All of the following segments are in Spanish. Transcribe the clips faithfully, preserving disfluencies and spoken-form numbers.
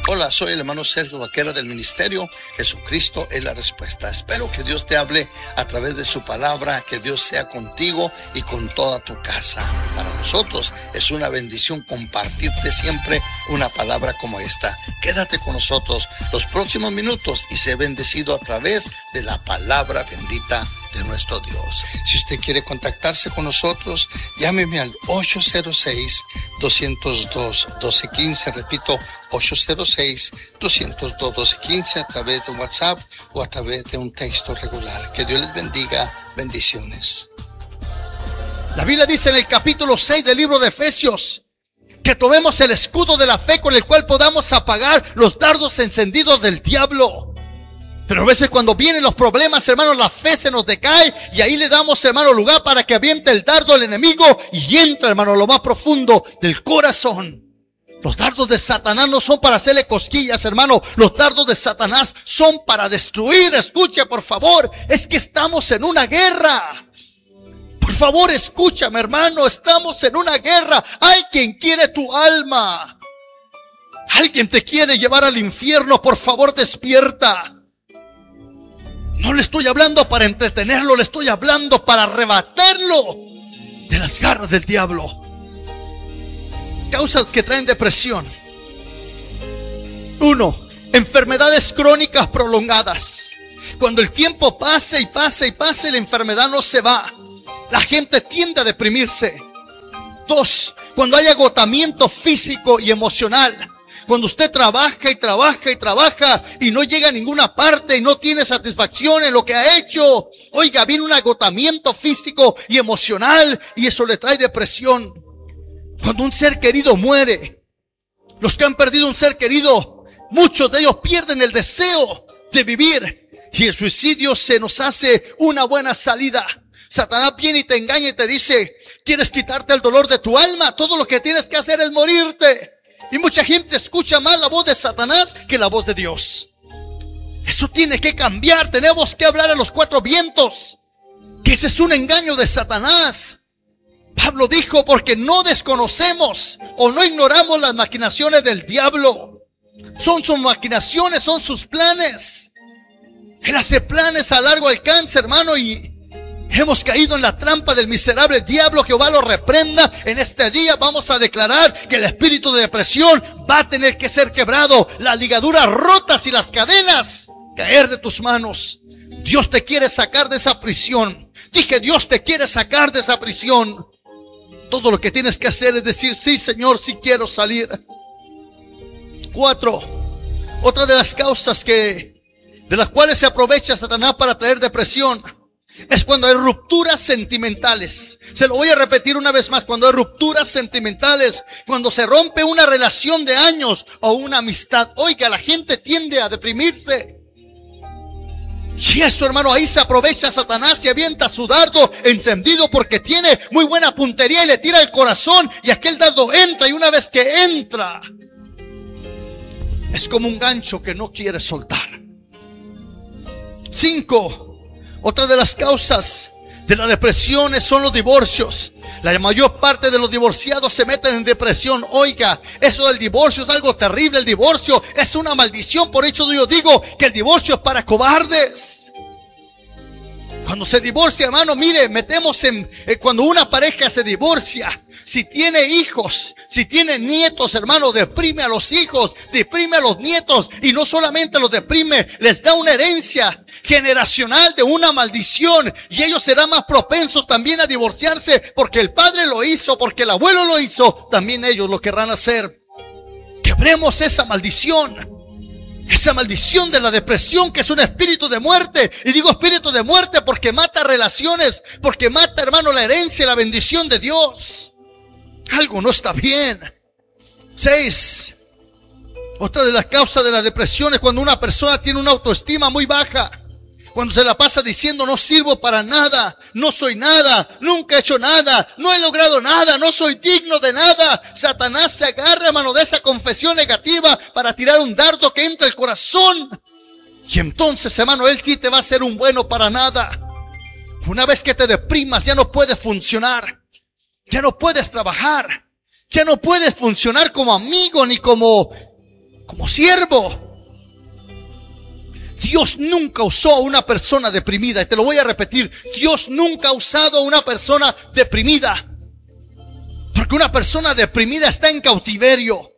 Hola, soy el hermano Sergio Vaquera del ministerio Jesucristo es la Respuesta. Espero que Dios te hable a través de su palabra, que Dios sea contigo y con toda tu casa. Para nosotros es una bendición compartirte siempre una palabra como esta. Quédate con nosotros los próximos minutos y sé bendecido a través de la palabra bendita de nuestro Dios. Si usted quiere contactarse con nosotros, llámeme al ocho cero seis, dos cero dos, uno dos uno cinco. Repito, ocho cero seis, dos cero dos, uno dos uno cinco, a través de WhatsApp o a través de un texto regular. Que Dios les bendiga. Bendiciones. La Biblia dice en el capítulo seis del libro de Efesios que tomemos el escudo de la fe con el cual podamos apagar los dardos encendidos del diablo. Pero a veces cuando vienen los problemas, hermanos, la fe se nos decae y ahí le damos, hermano, lugar para que aviente el dardo al enemigo y entra, hermano, lo más profundo del corazón. Los dardos de Satanás no son para hacerle cosquillas, hermano. Los dardos de Satanás son para destruir. Escuche, por favor, es que estamos en una guerra. Por favor, escúchame, hermano, estamos en una guerra. Alguien quiere tu alma. Alguien te quiere llevar al infierno. Por favor, despierta. No le estoy hablando para entretenerlo, le estoy hablando para arrebatarlo de las garras del diablo. Causas que traen depresión. Uno, enfermedades crónicas prolongadas. Cuando el tiempo pasa y pasa y pasa y la enfermedad no se va, la gente tiende a deprimirse. Dos, cuando hay agotamiento físico y emocional. Cuando usted trabaja y trabaja y trabaja y no llega a ninguna parte y no tiene satisfacción en lo que ha hecho. Oiga, viene un agotamiento físico y emocional y eso le trae depresión. Cuando un ser querido muere, los que han perdido un ser querido, muchos de ellos pierden el deseo de vivir y el suicidio se nos hace una buena salida. Satanás viene y te engaña y te dice, ¿quieres quitarte el dolor de tu alma? Todo lo que tienes que hacer es morirte. Y mucha gente escucha más la voz de Satanás que la voz de Dios. Eso tiene que cambiar. Tenemos que hablar a los cuatro vientos que ese es un engaño de Satanás. Pablo dijo, porque no desconocemos o no ignoramos las maquinaciones del diablo. Son sus maquinaciones, son sus planes. Él hace planes a largo alcance, hermano, y hemos caído en la trampa del miserable diablo. Jehová lo reprenda. En este día vamos a declarar que el espíritu de depresión va a tener que ser quebrado. Las ligaduras rotas y las cadenas caer de tus manos. Dios te quiere sacar de esa prisión. Dije, Dios te quiere sacar de esa prisión. Todo lo que tienes que hacer es decir, sí, Señor, sí quiero salir. Cuatro, otra de las causas que de las cuales se aprovecha Satanás para traer depresión es cuando hay rupturas sentimentales. Se lo voy a repetir una vez más. Cuando hay rupturas sentimentales, cuando se rompe una relación de años o una amistad. Oiga, la gente tiende a deprimirse. Y eso, hermano, ahí se aprovecha Satanás y avienta su dardo encendido porque tiene muy buena puntería y le tira el corazón y aquel dardo entra, y una vez que entra es como un gancho que no quiere soltar. Cinco. Otra de las causas de la depresión son los divorcios. La mayor parte de los divorciados se meten en depresión. Oiga, eso del divorcio es algo terrible. El divorcio es una maldición. Por eso yo digo que el divorcio es para cobardes. Cuando se divorcia, hermano, mire, metemos en eh, cuando una pareja se divorcia, si tiene hijos, si tiene nietos, hermano, deprime a los hijos, deprime a los nietos, y no solamente los deprime, les da una herencia generacional de una maldición, y ellos serán más propensos también a divorciarse, porque el padre lo hizo, porque el abuelo lo hizo, también ellos lo querrán hacer. Quebremos esa maldición. Esa maldición de la depresión, que es un espíritu de muerte. Y digo espíritu de muerte porque mata relaciones, porque mata, hermano, la herencia y la bendición de Dios. Algo no está bien. Seis. Otra de las causas de la depresión es cuando una persona tiene una autoestima muy baja. Cuando se la pasa diciendo, no sirvo para nada, no soy nada, nunca he hecho nada, no he logrado nada, no soy digno de nada. Satanás se agarra, hermano, de esa confesión negativa para tirar un dardo que entra al corazón. Y entonces, hermano, él sí te va a hacer un bueno para nada. Una vez que te deprimas, ya no puedes funcionar, ya no puedes trabajar, ya no puedes funcionar como amigo ni como como siervo. Dios nunca usó a una persona deprimida. Y te lo voy a repetir. Dios nunca ha usado a una persona deprimida. Porque una persona deprimida está en cautiverio.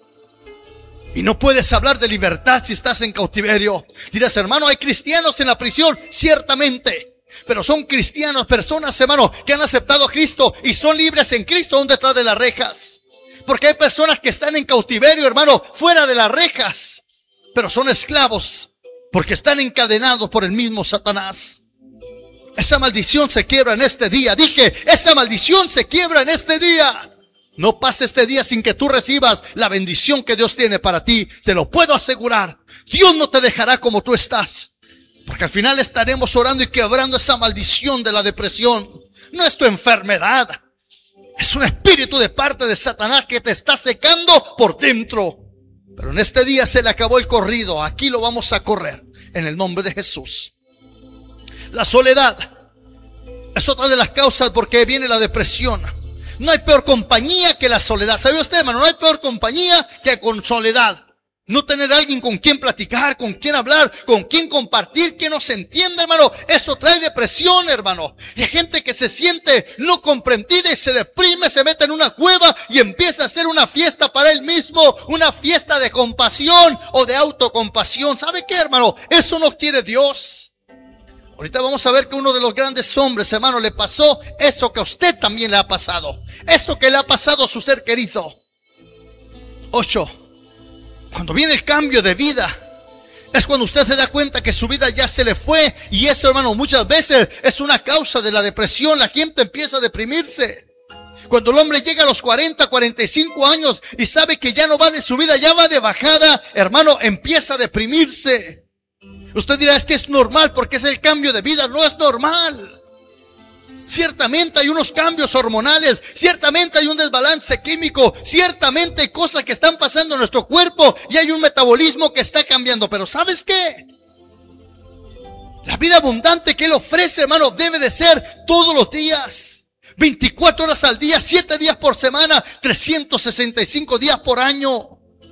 Y no puedes hablar de libertad si estás en cautiverio. Dirás, hermano, hay cristianos en la prisión. Ciertamente. Pero son cristianos, personas, hermano, que han aceptado a Cristo y son libres en Cristo aún detrás de las rejas. Porque hay personas que están en cautiverio, hermano, fuera de las rejas. Pero son esclavos. Porque están encadenados por el mismo Satanás. Esa maldición se quiebra en este día. Dije, esa maldición se quiebra en este día. No pase este día sin que tú recibas la bendición que Dios tiene para ti. Te lo puedo asegurar. Dios no te dejará como tú estás. Porque al final estaremos orando y quebrando esa maldición de la depresión. No es tu enfermedad. Es un espíritu de parte de Satanás que te está secando por dentro. Pero en este día se le acabó el corrido. Aquí lo vamos a correr en el nombre de Jesús. La soledad es otra de las causas por qué viene la depresión. No hay peor compañía que la soledad. ¿Sabe usted, hermano? No hay peor compañía que con soledad. No tener a alguien con quien platicar, con quien hablar, con quien compartir, que nos entienda, hermano. Eso trae depresión, hermano. Y hay gente que se siente no comprendida y se deprime, se mete en una cueva y empieza a hacer una fiesta para él mismo, una fiesta de compasión o de autocompasión. ¿Sabe qué, hermano? Eso no quiere Dios. Ahorita vamos a ver que uno de los grandes hombres, hermano, le pasó eso que a usted también le ha pasado. Eso que le ha pasado a su ser querido. Ocho. Cuando viene el cambio de vida, es cuando usted se da cuenta que su vida ya se le fue. Y eso, hermano, muchas veces es una causa de la depresión. La gente empieza a deprimirse. Cuando el hombre llega a los cuarenta, cuarenta y cinco años y sabe que ya no va de su vida, ya va de bajada, hermano, empieza a deprimirse. Usted dirá, es que es normal porque es el cambio de vida. No es normal. Ciertamente hay unos cambios hormonales, ciertamente hay un desbalance químico, ciertamente hay cosas que están pasando en nuestro cuerpo y hay un metabolismo que está cambiando. Pero ¿sabes qué? La vida abundante que Él ofrece, hermano, debe de ser todos los días, veinticuatro horas al día, siete días por semana, trescientos sesenta y cinco días por año.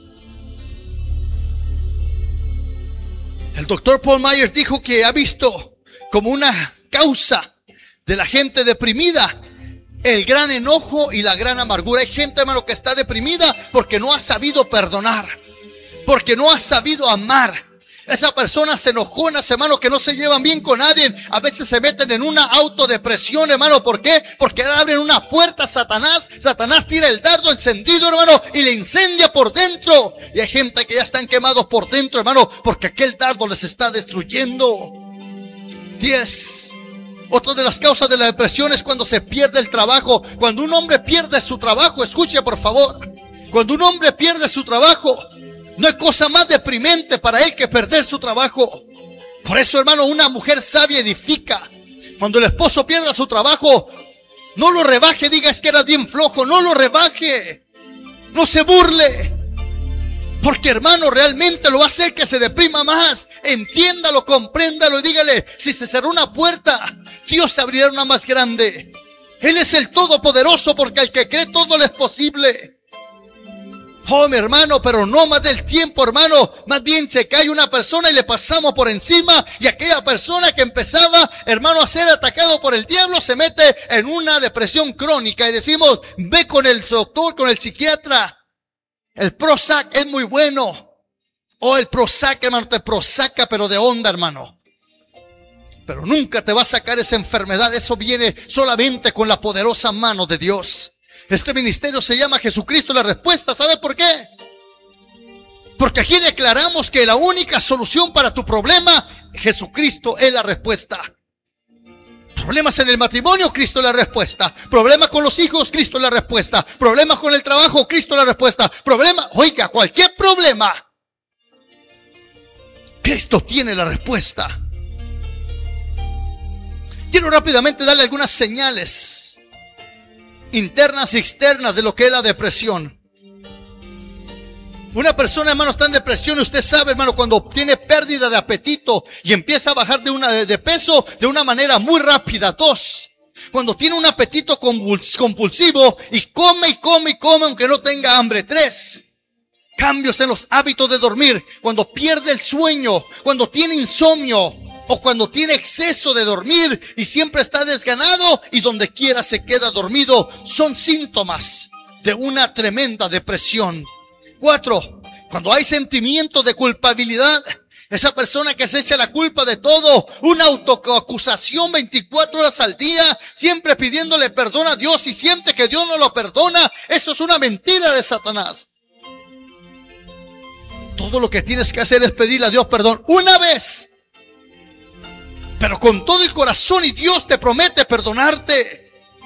El doctor Paul Myers dijo que ha visto como una causa de la gente deprimida el gran enojo y la gran amargura. Hay gente, hermano, que está deprimida porque no ha sabido perdonar, porque no ha sabido amar. Esa persona se enojó, hermano, que no se llevan bien con nadie. A veces se meten en una autodepresión, hermano. ¿Por qué? Porque abren una puerta a Satanás. Satanás tira el dardo encendido, hermano, y le incendia por dentro. Y hay gente que ya están quemados por dentro, hermano, porque aquel dardo les está destruyendo. Diez. Otra de las causas de la depresión es cuando se pierde el trabajo. Cuando un hombre pierde su trabajo, escuche por favor. Cuando un hombre pierde su trabajo, no hay cosa más deprimente para él que perder su trabajo. Por eso, hermano, una mujer sabia edifica. Cuando el esposo pierda su trabajo, no lo rebaje, diga es que eras bien flojo. No lo rebaje. No se burle. Porque, hermano, realmente lo va a hacer que se deprima más. Entiéndalo, compréndalo y dígale, si se cerró una puerta, Dios abrirá una más grande. Él es el Todopoderoso, porque al que cree todo le es posible. Oh, mi hermano, pero no más del tiempo, hermano. Más bien se cae una persona y le pasamos por encima. Y aquella persona que empezaba, hermano, a ser atacado por el diablo, se mete en una depresión crónica. Y decimos, ve con el doctor, con el psiquiatra. El Prozac es muy bueno. Oh, el Prozac, hermano, te prosaca, pero de onda, hermano. Pero nunca te va a sacar esa enfermedad. Eso viene solamente con la poderosa mano de Dios. Este ministerio se llama Jesucristo la respuesta. ¿Sabe por qué? Porque aquí declaramos que la única solución para tu problema, Jesucristo es la respuesta. Problemas en el matrimonio, Cristo es la respuesta. Problemas con los hijos, Cristo es la respuesta. Problemas con el trabajo, Cristo es la respuesta. Problema, oiga, cualquier problema, Cristo tiene la respuesta. Quiero rápidamente darle algunas señales internas y externas de lo que es la depresión. Una persona, hermano, está en depresión y usted sabe, hermano, cuando tiene pérdida de apetito y empieza a bajar de, una, de peso de una manera muy rápida. Dos, cuando tiene un apetito compulsivo y come y come y come aunque no tenga hambre. Tres, Cambios en los hábitos de dormir. Cuando pierde el sueño, cuando tiene insomnio o cuando tiene exceso de dormir y siempre está desganado y donde quiera se queda dormido, son síntomas de una tremenda depresión. Cuatro, cuando hay sentimiento de culpabilidad, esa persona que se echa la culpa de todo, una autoacusación veinticuatro horas al día, siempre pidiéndole perdón a Dios y siente que Dios no lo perdona, eso es una mentira de Satanás. Todo lo que tienes que hacer es pedirle a Dios perdón una vez, pero con todo el corazón, y Dios te promete perdonarte.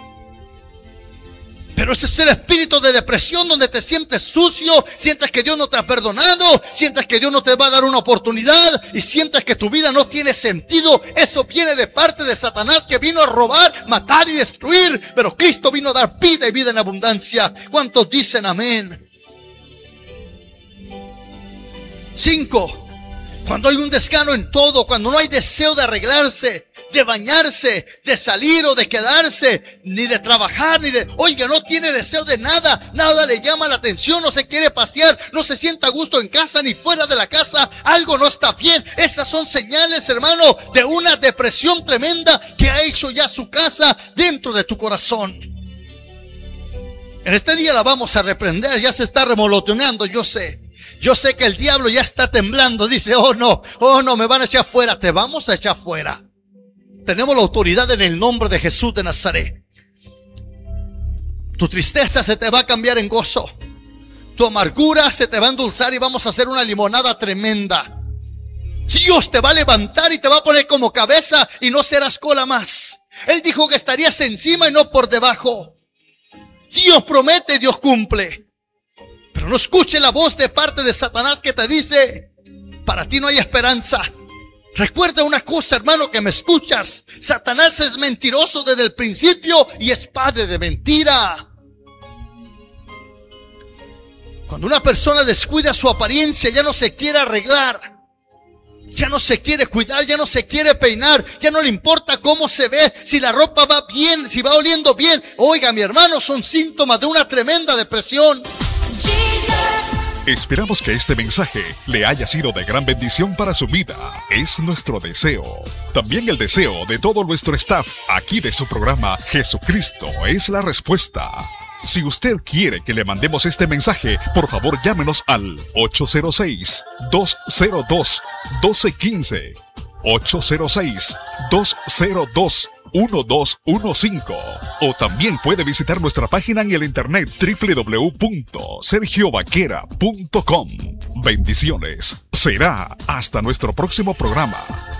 Pero ese es el espíritu de depresión donde te sientes sucio, sientes que Dios no te ha perdonado, sientes que Dios no te va a dar una oportunidad y sientes que tu vida no tiene sentido. Eso viene de parte de Satanás, que vino a robar, matar y destruir, pero Cristo vino a dar vida y vida en abundancia. ¿Cuántos dicen amén? Cinco, cuando hay un desgano en todo, cuando no hay deseo de arreglarse, de bañarse, de salir o de quedarse, ni de trabajar, ni de, oiga, no tiene deseo de nada, nada le llama la atención, no se quiere pasear, no se sienta a gusto en casa ni fuera de la casa, algo no está bien. Esas son señales, hermano, de una depresión tremenda que ha hecho ya su casa dentro de tu corazón. En este día la vamos a reprender, ya se está remoloneando, yo sé. Yo sé que el diablo ya está temblando, dice, oh no, oh no, me van a echar fuera, te vamos a echar fuera. Tenemos la autoridad en el nombre de Jesús de Nazaret. Tu tristeza se te va a cambiar en gozo. Tu amargura se te va a endulzar y vamos a hacer una limonada tremenda. Dios te va a levantar y te va a poner como cabeza y no serás cola más. Él dijo que estarías encima y no por debajo. Dios promete, Dios cumple. Pero no escuche la voz de parte de Satanás que te dice, para ti no hay esperanza. Recuerda una cosa, hermano, que me escuchas. Satanás es mentiroso desde el principio y es padre de mentira. Cuando una persona descuida su apariencia, ya no se quiere arreglar, ya no se quiere cuidar, ya no se quiere peinar, ya no le importa cómo se ve, si la ropa va bien, si va oliendo bien. Oiga, mi hermano, son síntomas de una tremenda depresión. Esperamos que este mensaje le haya sido de gran bendición para su vida. Es nuestro deseo. También el deseo de todo nuestro staff aquí de su programa Jesucristo es la respuesta. Si usted quiere que le mandemos este mensaje, por favor llámenos al ocho cero seis, dos cero dos, uno dos uno cinco, ocho cero seis, dos cero dos, uno dos uno cinco, o también puede visitar nuestra página en el internet doble u doble u doble u punto sergio vaquera punto com. Bendiciones. Será hasta nuestro próximo programa.